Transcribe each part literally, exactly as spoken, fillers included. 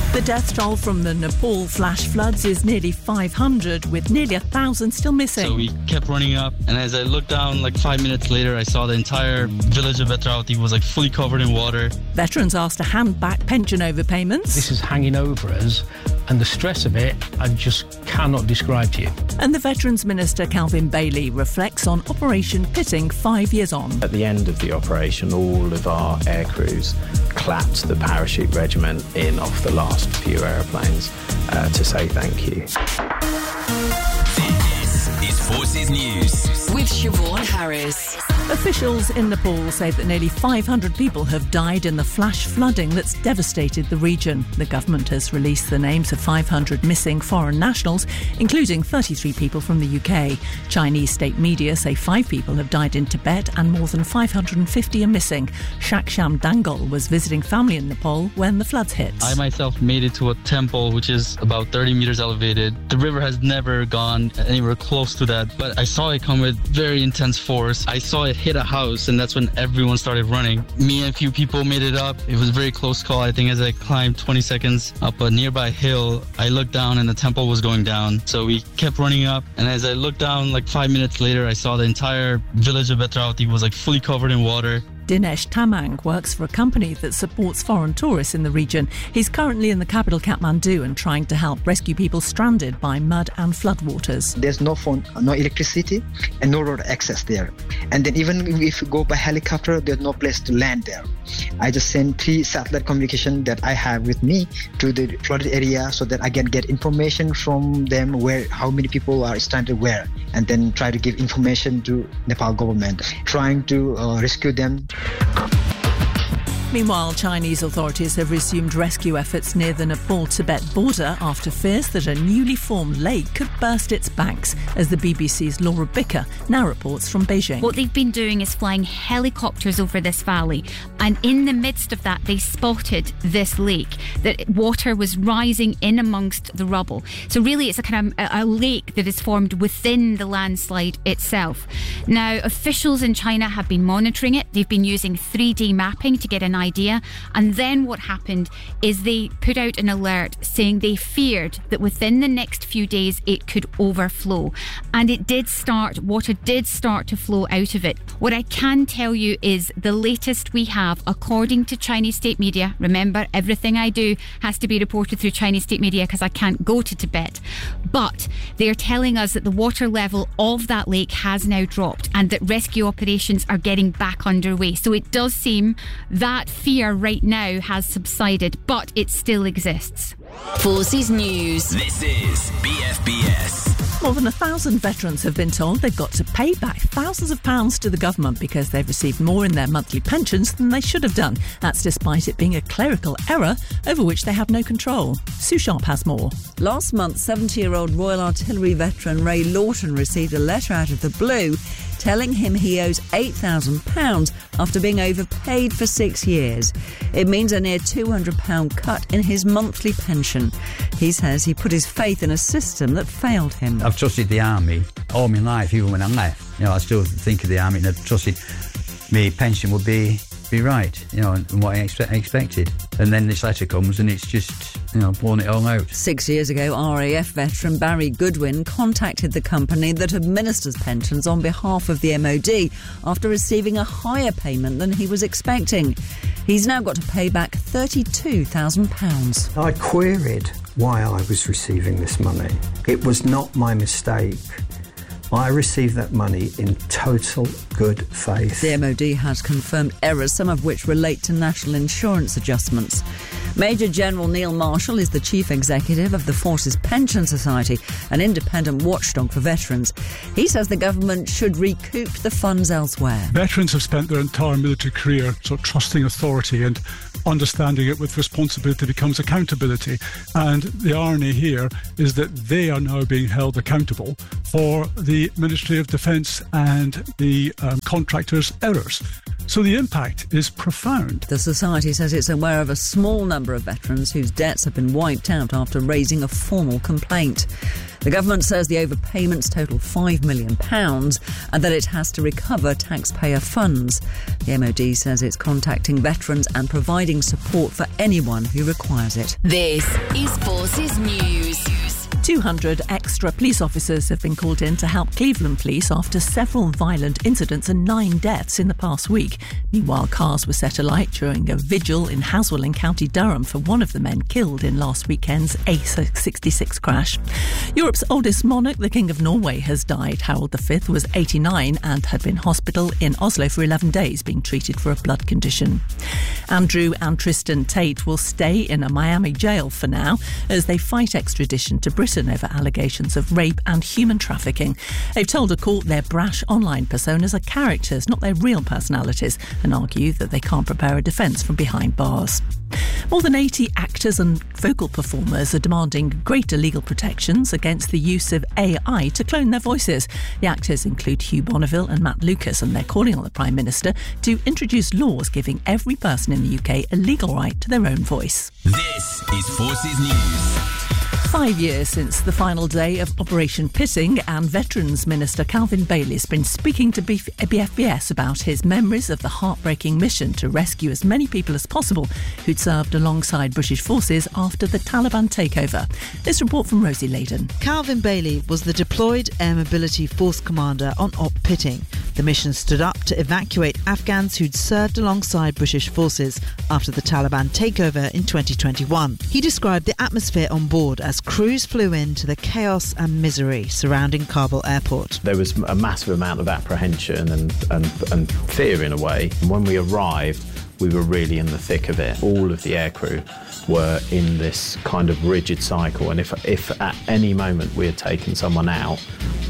The death toll from the Nepal flash floods is nearly five hundred, with nearly a thousand still missing. So we kept running up, and as I looked down, like five minutes later, I saw the entire village of Vetravati was like fully covered in water. Veterans asked to hand back pension overpayments. This is hanging over us, and the stress of it, I just cannot describe to you. And the Veterans Minister, Calvin Bailey, reflects on Operation Pitting five years on. At the end of the operation, all of our air crews clapped the parachute regiment in off the last few aeroplanes uh, to say thank you. This is Forces News with Siobhan Harris. Officials in Nepal say that nearly five hundred people have died in the flash flooding that's devastated the region. The government has released the names of five hundred missing foreign nationals, including thirty-three people from the U K. Chinese state media say five people have died in Tibet and more than five hundred fifty are missing. Shaksham Dangal was visiting family in Nepal when the floods hit. I myself made it to a temple which is about thirty metres elevated. The river has never gone anywhere close to that, but I saw it come with very intense force. I saw it hit a house, and that's when everyone started running. Me and a few people made it up. It was a very close call. I think as I climbed twenty seconds up a nearby hill, I looked down and the temple was going down. So we kept running up, and as I looked down, like five minutes later, I saw the entire village of Vetravati was like fully covered in water. Dinesh Tamang works for a company that supports foreign tourists in the region. He's currently in the capital Kathmandu and trying to help rescue people stranded by mud and floodwaters. There's no phone, no electricity, and no road access there. And then even if you go by helicopter, there's no place to land there. I just send three satellite communication that I have with me to the flooded area so that I can get information from them where how many people are stranded where, and then try to give information to Nepal government, trying to uh, rescue them. Meanwhile, Chinese authorities have resumed rescue efforts near the Nepal-Tibet border after fears that a newly formed lake could burst its banks, as the B B C's Laura Bicker now reports from Beijing. What they've been doing is flying helicopters over this valley, and in the midst of that they spotted this lake, that water was rising in amongst the rubble. So really it's a kind of a, a lake that is formed within the landslide itself. Now, officials in China have been monitoring it. They've been using three D mapping to get an idea, and then what happened is they put out an alert saying they feared that within the next few days it could overflow, and it did start, water did start to flow out of it. What I can tell you is the latest we have, according to Chinese state media, remember everything I do has to be reported through Chinese state media because I can't go to Tibet, but they're telling us that the water level of that lake has now dropped and that rescue operations are getting back underway. So it does seem that fear right now has subsided, but it still exists. Forces News. This is B F B S. More than a thousand veterans have been told they've got to pay back thousands of pounds to the government because they've received more in their monthly pensions than they should have done. That's despite it being a clerical error over which they have no control. Sue Sharp has more. Last month, seventy-year-old Royal Artillery veteran Ray Lawton received a letter out of the blue telling him he owes eight thousand pounds after being overpaid for six years. It means a near two hundred pounds cut in his monthly pension. He says he put his faith in a system that failed him. I've trusted the army all my life, even when I left. You know, I still think of the army and I've trusted my pension would be be right, you know, and what I expect, expected. And then this letter comes and it's just, you know, blown it all out. Six years ago, R A F veteran Barry Goodwin contacted the company that administers pensions on behalf of the M O D after receiving a higher payment than he was expecting. He's now got to pay back thirty-two thousand pounds. I queried why I was receiving this money. It was not my mistake. I received that money in total good faith. The M O D has confirmed errors, some of which relate to national insurance adjustments. Major General Neil Marshall is the chief executive of the Forces Pension Society, an independent watchdog for veterans. He says the government should recoup the funds elsewhere. Veterans have spent their entire military career sort of trusting authority, and understanding it with responsibility becomes accountability. And the irony here is that they are now being held accountable for the Ministry of Defence and the um, contractors' errors. So the impact is profound. The Society says it's aware of a small number of veterans whose debts have been wiped out after raising a formal complaint. The government says the overpayments total five million pounds and that it has to recover taxpayer funds. The M O D says it's contacting veterans and providing support for anyone who requires it. This is Forces News. two hundred extra police officers have been called in to help Cleveland police after several violent incidents and nine deaths in the past week. Meanwhile, cars were set alight during a vigil in Haswell in County Durham for one of the men killed in last weekend's A sixty-six crash. Europe's oldest monarch, the King of Norway, has died. Harald the Fifth was eighty-nine and had been in hospital in Oslo for eleven days being treated for a blood condition. Andrew and Tristan Tate will stay in a Miami jail for now as they fight extradition to Britain over allegations of rape and human trafficking. They've told a court their brash online personas are characters, not their real personalities, and argue that they can't prepare a defence from behind bars. More than eighty actors and vocal performers are demanding greater legal protections against the use of A I to clone their voices. The actors include Hugh Bonneville and Matt Lucas, and they're calling on the Prime Minister to introduce laws giving every person in the U K a legal right to their own voice. This is Forces News. Five years since the final day of Operation Pitting, and Veterans Minister Calvin Bailey has been speaking to B F B S about his memories of the heartbreaking mission to rescue as many people as possible who'd served alongside British forces after the Taliban takeover. This report from Rosie Layden. Calvin Bailey was the deployed Air Mobility Force commander on Op Pitting. The mission stood up to evacuate Afghans who'd served alongside British forces after the Taliban takeover in twenty twenty-one. He described the atmosphere on board as crews flew into the chaos and misery surrounding Kabul airport. There was a massive amount of apprehension and, and, and fear in a way. And when we arrived, we were really in the thick of it. All of the aircrew were in this kind of rigid cycle, and if, if at any moment we had taken someone out,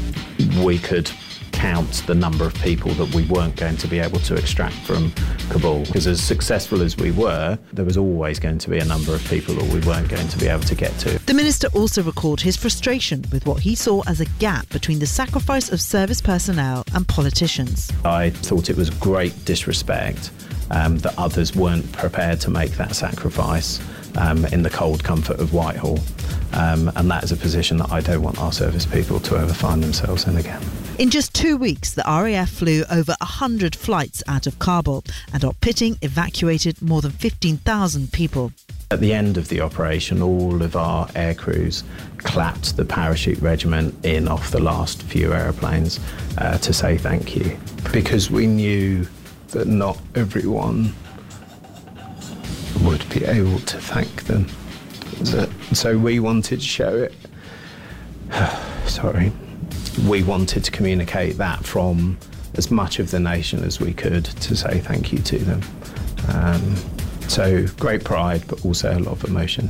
we could count the number of people that we weren't going to be able to extract from Kabul. Because as successful as we were, there was always going to be a number of people that we weren't going to be able to get to. The minister also recalled his frustration with what he saw as a gap between the sacrifice of service personnel and politicians. I thought it was great disrespect um, that others weren't prepared to make that sacrifice um, in the cold comfort of Whitehall. Um, and that is a position that I don't want our service people to ever find themselves in again. In just two weeks, the R A F flew over one hundred flights out of Kabul, and Op Pitting evacuated more than fifteen thousand people. At the end of the operation, all of our air crews clapped the parachute regiment in off the last few aeroplanes uh, to say thank you, because we knew that not everyone would be able to thank them. So we wanted to show it. Sorry. We wanted to communicate that from as much of the nation as we could to say thank you to them. Um, so great pride, but also a lot of emotion.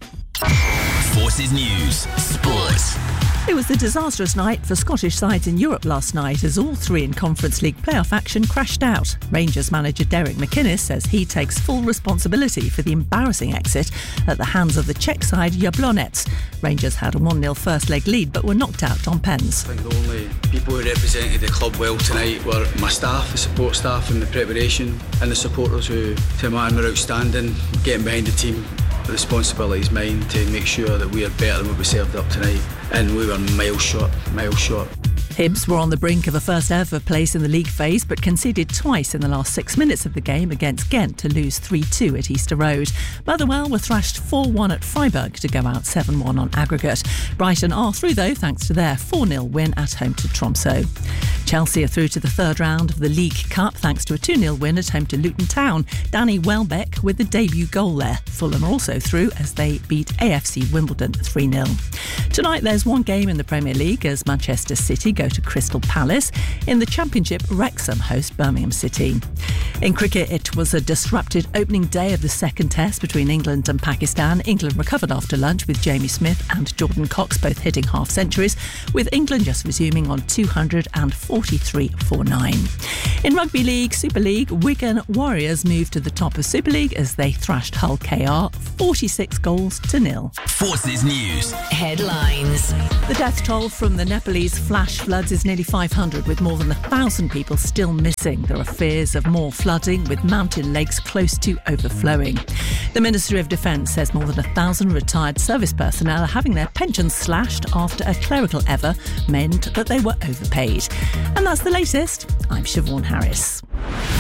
Forces News Sports. It was a disastrous night for Scottish sides in Europe last night as all three in Conference League playoff action crashed out. Rangers manager Derek McInnes says he takes full responsibility for the embarrassing exit at the hands of the Czech side Jablonec. Rangers had a one nil first leg lead but were knocked out on pens. I think the only people who represented the club well tonight were my staff, the support staff and the preparation, and the supporters who, to my mind, were outstanding, getting behind the team. The responsibility is mine to make sure that we are better than what we served up tonight, and we were miles short, miles short. Hibs were on the brink of a first ever place in the league phase but conceded twice in the last six minutes of the game against Ghent to lose three two at Easter Road. Motherwell were thrashed four one at Freiburg to go out seven one on aggregate. Brighton are through though thanks to their four nil win at home to Tromsø. Chelsea are through to the third round of the League Cup thanks to a two nil win at home to Luton Town. Danny Welbeck with the debut goal there. Fulham are also through as they beat A F C Wimbledon three nil. Tonight there's one game in the Premier League as Manchester City go to Crystal Palace. In the Championship, Wrexham host Birmingham City. In cricket, it was a disrupted opening day of the second test between England and Pakistan. England recovered after lunch with Jamie Smith and Jordan Cox both hitting half centuries, with England just resuming on two hundred four forty-three forty-nine. In Rugby League, Super League, Wigan Warriors moved to the top of Super League as they thrashed Hull K R forty-six goals to nil. Forces News headlines. The death toll from the Nepalese flash floods is nearly five hundred, with more than one thousand people still missing. There are fears of more flooding, with mountain lakes close to overflowing. The Ministry of Defence says more than one thousand retired service personnel are having their pensions slashed after a clerical error meant that they were overpaid. And that's the latest. I'm Siobhan Harris.